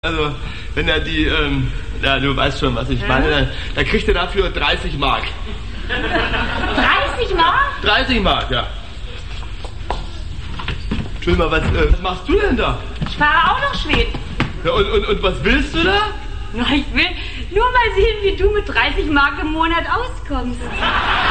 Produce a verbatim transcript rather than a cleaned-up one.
Also, wenn er die, ähm, ja, du weißt schon, was ich meine, dann, dann kriegt er dafür dreißig Mark. dreißig Mark? dreißig Mark, ja. Entschuldigung mal, was, äh, was machst du denn da? Ich fahre auch nach Schweden. Ja, und, und, und was willst du da? Na, ich will nur mal sehen, wie du mit dreißig Mark im Monat auskommst.